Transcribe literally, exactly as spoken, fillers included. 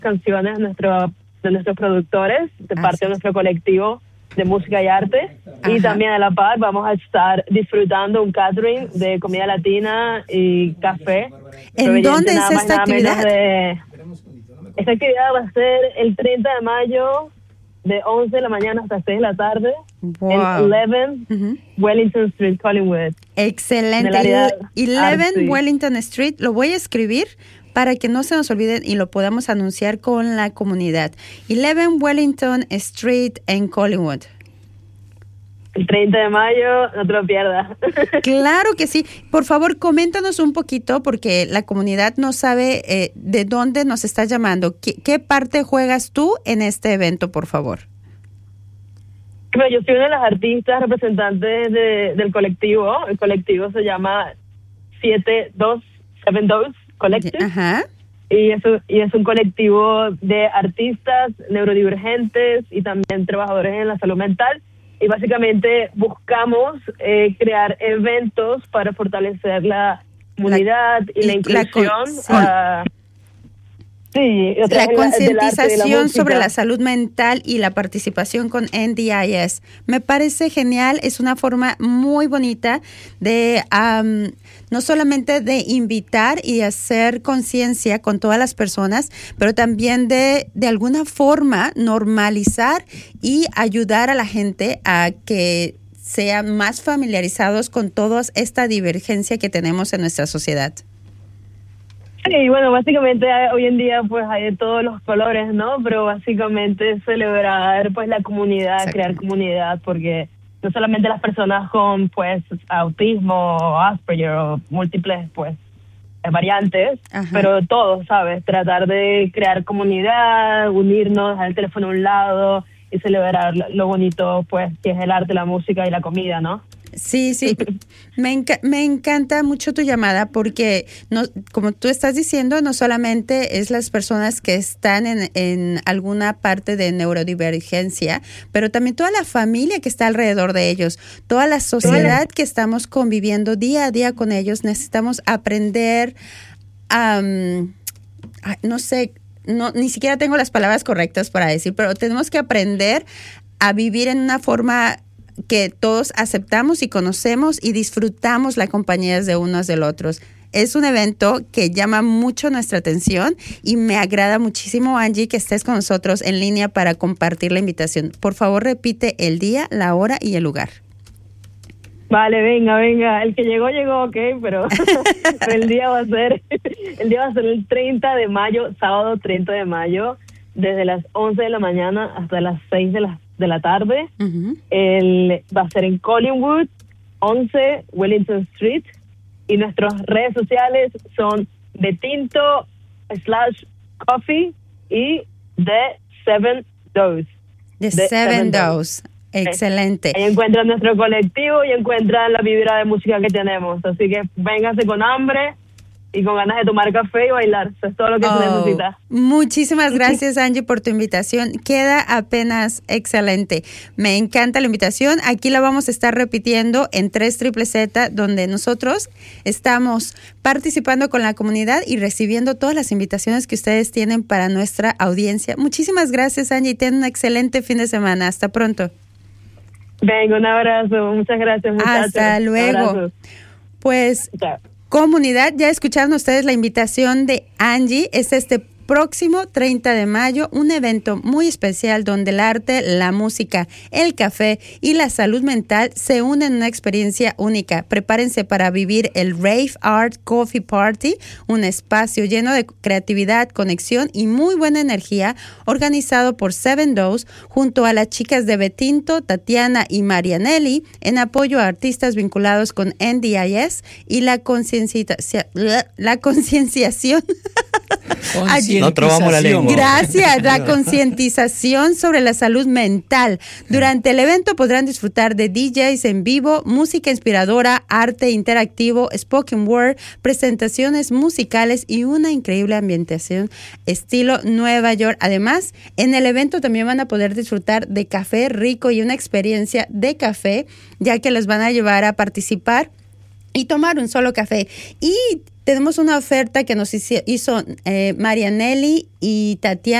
canciones de, nuestro, de nuestros productores, de ah, parte sí. de nuestro colectivo de música y arte. Ajá. Y también a la par vamos a estar disfrutando un catering de comida latina y café. ¿En dónde es esta actividad? De, esta actividad va a ser el treinta de mayo de once de la mañana hasta seis de la tarde. Wow. En once uh-huh. Wellington Street, Collingwood. Excelente. once Wellington Street, lo voy a escribir para que no se nos olviden y lo podamos anunciar con la comunidad. once Wellington Street en Collingwood. El treinta de mayo, no te lo pierdas. Claro que sí. Por favor, coméntanos un poquito, porque la comunidad no sabe eh, de dónde nos estás llamando. ¿Qué, ¿Qué parte juegas tú en este evento, por favor? Bueno, yo soy una de las artistas representantes de, del colectivo. El colectivo se llama siete dos siete dos Collective. Ajá. Y es, y es un colectivo de artistas neurodivergentes y también trabajadores en la salud mental. Y básicamente buscamos eh, crear eventos para fortalecer la comunidad la, y la inclusión. La, con, sí, sí, la concientización sobre la salud mental y la participación con N D I S. Me parece genial, es una forma muy bonita de um, no solamente de invitar y hacer conciencia con todas las personas, pero también de, de alguna forma normalizar y ayudar a la gente a que sean más familiarizados con toda esta divergencia que tenemos en nuestra sociedad. Sí, bueno, básicamente hoy en día pues hay de todos los colores, ¿no? Pero básicamente celebrar pues la comunidad, exacto. Crear comunidad, porque no solamente las personas con pues autismo, Asperger o múltiples pues variantes, ajá. Pero todos, ¿sabes? Tratar de crear comunidad, unirnos, dejar el teléfono a un lado y celebrar lo bonito pues que es el arte, la música y la comida, ¿no? Sí, sí, me, enca- me encanta mucho tu llamada porque, no, como tú estás diciendo, no solamente es las personas que están en, en alguna parte de neurodivergencia, pero también toda la familia que está alrededor de ellos, toda la sociedad que estamos conviviendo día a día con ellos. Necesitamos aprender, um, no sé, no, ni siquiera tengo las palabras correctas para decir, pero tenemos que aprender a vivir en una forma que todos aceptamos y conocemos y disfrutamos la compañía de unos del otros. Es un evento que llama mucho nuestra atención y me agrada muchísimo, Angie, que estés con nosotros en línea para compartir la invitación. Por favor, repite el día, la hora y el lugar. Vale, venga, venga. El que llegó, llegó, ok, pero, pero el día va a ser el día va a ser el treinta de mayo, sábado treinta de mayo, desde las once de la mañana hasta las seis de la de la tarde. Uh-huh. El, va a ser en Collingwood, once Wellington Street, y nuestras redes sociales son de tinto slash coffee y de seven dose. De seven dose. Excelente. Ahí encuentran nuestro colectivo y encuentran la vibra de música que tenemos. Así que vénganse con hambre y con ganas de tomar café y bailar. Eso es todo lo que oh, se necesita. Muchísimas gracias, Angie, por tu invitación. Queda apenas excelente. Me encanta la invitación. Aquí la vamos a estar repitiendo en tres Triple Z, donde nosotros estamos participando con la comunidad y recibiendo todas las invitaciones que ustedes tienen para nuestra audiencia. Muchísimas gracias, Angie. Ten un excelente fin de semana. Hasta pronto. Venga, un abrazo. Muchas gracias, muchachos. Hasta luego. Abrazos. Pues... Chao. Comunidad, ya escucharon ustedes la invitación de Angie. Es este próximo treinta de mayo, un evento muy especial donde el arte, la música, el café y la salud mental se unen en una experiencia única. Prepárense para vivir el Rave Art Coffee Party, un espacio lleno de creatividad, conexión y muy buena energía, organizado por Seven Dose junto a las chicas de Betinto, Tatiana y Marianelli, en apoyo a artistas vinculados con N D I S y la concienciación. La concienciación. No trabamos la lengua. Gracias, la concientización sobre la salud mental. Durante el evento podrán disfrutar de D Js en vivo, música inspiradora, arte interactivo, spoken word, presentaciones musicales y una increíble ambientación estilo Nueva York. Además, en el evento también van a poder disfrutar de café rico y una experiencia de café, ya que les van a llevar a participar y tomar un solo café. Y tenemos una oferta que nos hizo, hizo eh, Marianelli y Tatiana.